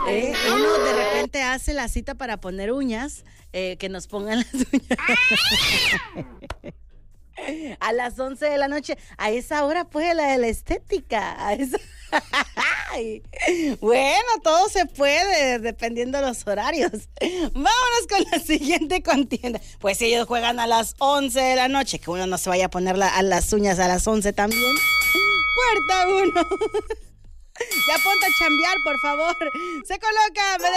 Uno de repente hace la cita para poner uñas, que nos pongan las uñas. A las 11 de la noche, a esa hora pues la de la estética. Bueno, todo se puede dependiendo de los horarios. Vámonos con la siguiente contienda. Pues si ellos juegan a las 11 de la noche, que uno no se vaya a poner a las uñas a las 11 también. Puerta 1. Ya ponte a chambear, por favor. Se coloca